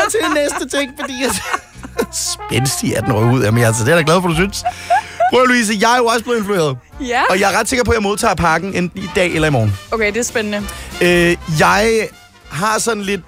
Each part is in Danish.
til næste ting, fordi jeg spændstig er den røg ud. Jamen, altså, det er jeg da glad for, du synes. Prøv, Louise, jeg er jo også blevet influeret. Ja. Og jeg er ret sikker på, at jeg modtager pakken enten i dag eller i morgen. Okay, det er spændende. Jeg har sådan lidt...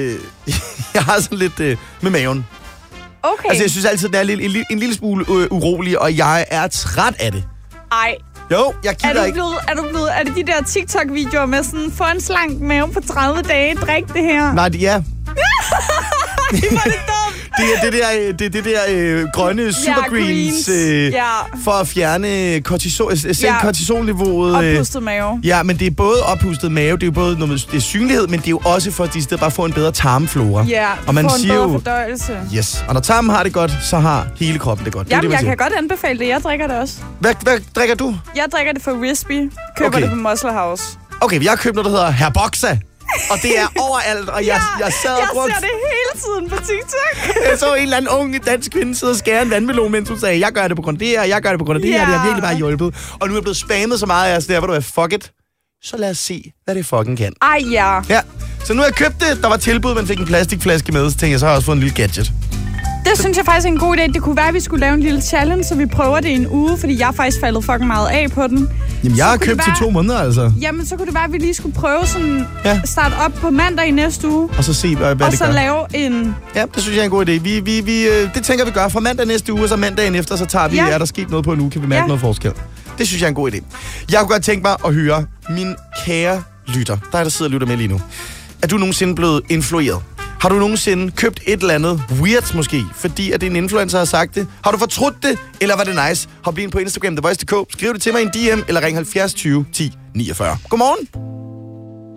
med maven. Okay. Altså, jeg synes altid, den er en lille smule urolig, og jeg er træt af det. Ej. Jo, jeg gider ikke. Er det de der TikTok-videoer med sådan, få en slank mave på 30 dage, drik det her? Nej, ja. Det var det dumt. Det der grønne supergreens for at fjerne kortisolniveauet. Oppustet mave. Ja, men det er både oppustet mave, det er jo både noget, det er synlighed, men det er jo også for, at de bare får en bedre tarmflora. Ja, og man får en siger bedre jo, fordøjelse. Yes, og når tarmen har det godt, så har hele kroppen det godt. Jamen, det, jeg kan godt anbefale det. Jeg drikker det også. Hvad drikker du? Jeg drikker det fra Risby. Køber det på Muscle House. Okay, jeg har købt noget, der hedder Herboxa. Og det er overalt, og jeg sad og brugte... Jeg ser det hele tiden på TikTok. Jeg så en eller anden ung dansk kvinde sidde og skære en vandmelon, mens hun sagde, jeg gør det på grund af det her, jeg gør det på grund af det her, det har virkelig bare hjulpet. Og nu er jeg blevet spammet så meget af, så der, hvor du er fuck it. Så lad os se, hvad det fucking kan. Ej, ja. Ja, så nu har jeg købt det, der var tilbud, man fik en plastikflaske med, så tænkte jeg, så har jeg også fået en lille gadget. Det synes jeg faktisk er en god idé. Det kunne være, at vi skulle lave en lille challenge, så vi prøver det i en uge, fordi jeg er faktisk faldet fucking meget af på den. Jamen, jeg har købt til 2 måneder, altså. Jamen, så kunne det være, at vi lige skulle prøve sådan starte op på mandag i næste uge. Og så se, hvad det gør. Og så lave en... Ja, det synes jeg er en god idé. Det tænker vi gør fra mandag næste uge, og så mandagen efter, så tager vi, er der sket noget på en uge, kan vi mærke noget forskel. Det synes jeg er en god idé. Jeg kunne godt tænke mig at høre min kære lytter, der sidder og lytter med lige nu. Er du nogensinde blevet influeret? Har du nogensinde købt et eller andet weird måske, fordi at en influencer har sagt det? Har du fortrudt det, eller var det nice? Hop lige ind på Instagram, TheVoice.dk, skriv det til mig i en DM, eller ring 70 20 10 49. Godmorgen.